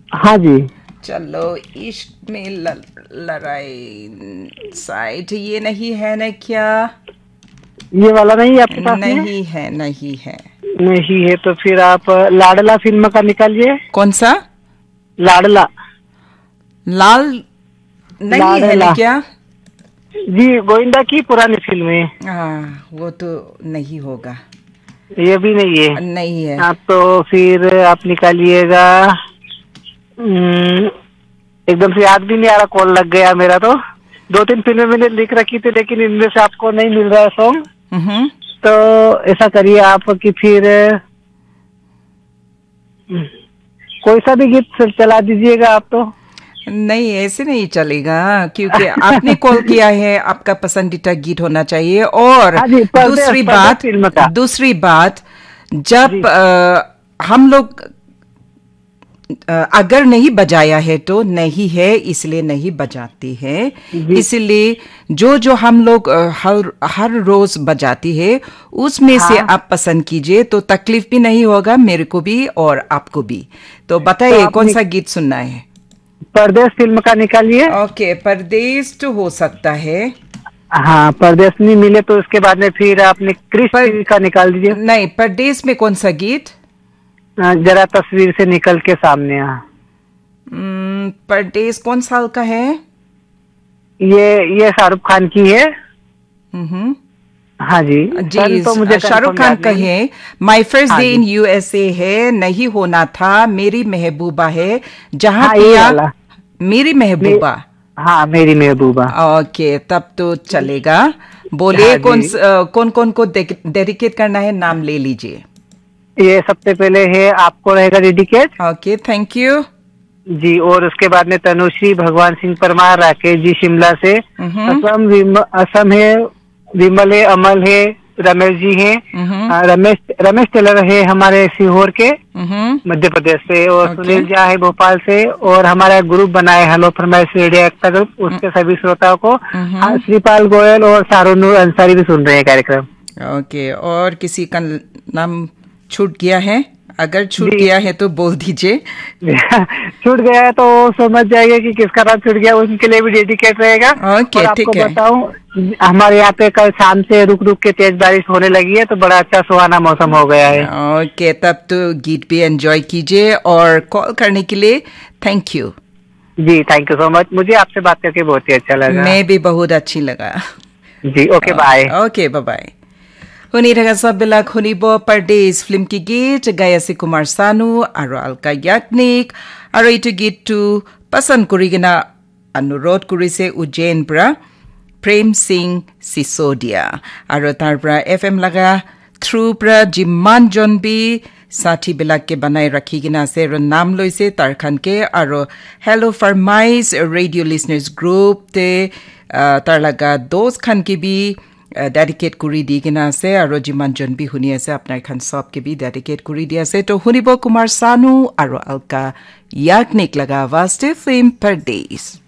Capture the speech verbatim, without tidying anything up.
हाँ जी। चलो इश्क में लड़ाई साइड ये नहीं है ना क्या? ये वाला नहीं है आपके पास में? नहीं है, नहीं है। नहीं है तो फिर आप लाडला फिल्म का निकालिए। कौन सा? लाडला। लाल नहीं है ना क्या? जी, गोविंदा की पुरानी फिल्म है। हाँ, वो तो नहीं होगा। ये भी नहीं है? नहीं है। हाँ, तो फिर आप निकालिएगा। एकदम से याद भी नहीं आ रहा, कॉल लग गया मेरा। तो दो तीन फिल्में मैंने लिख रखी थी, लेकिन इनमें से आपको नहीं मिल रहा है सॉन्ग। तो ऐसा करिए आप कि फिर कोई सा भी गीत चला दीजिएगा आप। तो नहीं, ऐसे नहीं चलेगा, क्योंकि आपने कॉल किया है, आपका पसंदीदा गीत होना चाहिए। और जी, दूसरी बात दूसरी बात जब आ, हम लोग अगर नहीं बजाया है तो नहीं है, इसलिए नहीं बजाती है। इसलिए जो जो हम लोग हर हर रोज बजाती है उसमें हाँ। से आप पसंद कीजिए, तो तकलीफ भी नहीं होगा मेरे को भी और आपको भी। तो बताइए, तो कौन सा गीत सुनना है? परदेश फिल्म का निकालिए। ओके, परदेश तो हो सकता है। हाँ, परदेश नहीं मिले तो उसके बाद में फिर आपने क्रिश पर, का निकाल दीजिए। नहीं, परदेश में कौन सा गीत? जरा तस्वीर से निकल के सामने आ। परदेश कौन साल का है? ये ये शाहरुख खान की है। हम्म। हाँ जी जी, तो मुझे शाहरुख खान का है। My first day in USA है, नहीं होना था, मेरी महबूबा है, जहाँ हाँ, किया मेरी महबूबा। हाँ, मेरी महबूबा। ओके, तब तो चलेगा। बोलिए, हाँ, कौन कौन कौन को डेडिकेट करना है, नाम ले लीजिए। ये सबसे पहले है आपको रहेगा डेडिकेट। ओके, थैंक यू जी। और उसके बाद में तनुश्री, भगवान सिंह परमार, राकेश जी शिमला से, असम असम है, विमल है, अमल है, रमेश जी हैं, रमेश रमेश टेलर है हमारे सीहोर के मध्य प्रदेश से, और सुनील झा है भोपाल से, और हमारा ग्रुप बना है हेलो फरमाइश रेडियो एक्टर ग्रुप, उसके सभी श्रोताओं को, श्रीपाल गोयल और शाहरुख अंसारी भी सुन रहे हैं कार्यक्रम। ओके, और किसी का नाम छूट गया है? अगर छूट गया है तो बोल दीजिए। छूट गया है तो समझ जाइए कि किसका नाम छूट गया, उनके लिए भी डेडिकेट रहेगा। ओके, ठीक है। बताऊं, हमारे यहाँ पे कल शाम से रुक रुक के तेज बारिश होने लगी है, तो बड़ा अच्छा सुहाना मौसम हो गया है। ओके, तब तो गीत भी एंजॉय कीजिए, और कॉल करने के लिए thank you. Ji, thank you so much. मुझे आपसे बात करके बहुत ही अच्छा लगा। मैं भी बहुत अच्छी लगा। जी, okay, bye. Okay, bye bye. শুনি থকা সববিলাক শুনিব পাৰদেশ ফিল্ম কি গীত গাই আছে কুমাৰ চানু আৰু আলকা য়াগনিক, আৰু এইটো গীতটো পচন্দ কৰি কিনা অনুৰোধ কৰিছে উজ্জৈন পৰা প্ৰেম সিং সিসোদিয়া, আৰু তাৰ পৰা এফ এম লগা থ্ৰু পৰা যিমানজন বি সাথীবিলাকে বনাই ৰাখি কিনা আছে আৰু নাম লৈছে তাৰ খানকে, আৰু হেল্ল' ফৰমাইজ ৰেডিঅ' লিচনাৰ্ছ গ্ৰুপ তে তাৰ লগা দোষ খানকে বি ডেডিকেট কৰি দি কিনা আছে, আৰু যিমানজন বি শুনি আছে আপোনাৰ খান সবকে বি ডেডিকেট কৰি দি আছে। তো শুনিব কুমাৰ চানু আৰু আলকা য়াগনিক লগা আৱাজতে ফিল্ম পৰদেশ।